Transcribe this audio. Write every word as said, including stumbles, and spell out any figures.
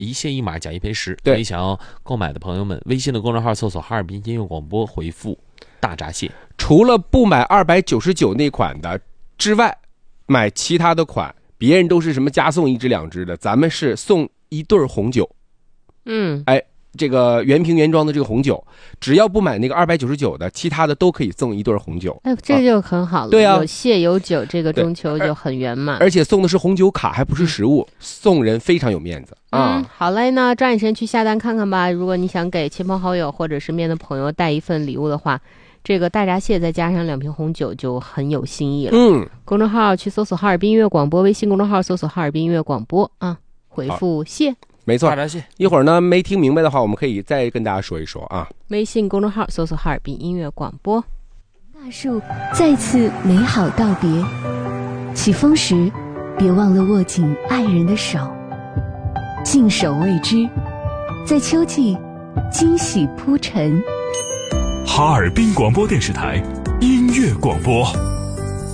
一谢一码奖一赔十。 对， 所以想要购买的朋友们，微信的公众号搜索哈尔滨音乐广播，回复大闸蟹。 除了不买二百九十九那款的之外，买其他的款，别人都是什么加送一支两支的，咱们是送一对红酒。 嗯， 哎，这个原瓶原装的这个红酒，只要不买那个二百九十九的，其他的都可以送一对红酒。 哎，这个就很好了。 啊对啊， 有蟹有酒，这个中秋就很圆满。 而且送的是红酒卡，还不是实物，嗯、送人非常有面子啊、 嗯。好嘞，那抓紧时间去下单看看吧。如果你想给亲朋好友或者身边的朋友带一份礼物的话，这个大闸蟹再加上两瓶红酒就很有新意了。 嗯， 公众号去搜索哈尔滨音乐广播，微信公众号搜索哈尔滨音乐广播啊，回复蟹。 没错， 大闸蟹。 一会儿呢没听明白的话，我们可以再跟大家说一说啊。 微信公众号搜索哈尔滨音乐广播。 大树再次美好道别，起风时别忘了握紧爱人的手，静守未知，在秋季惊喜铺陈。 哈尔滨广播电视台音乐广播。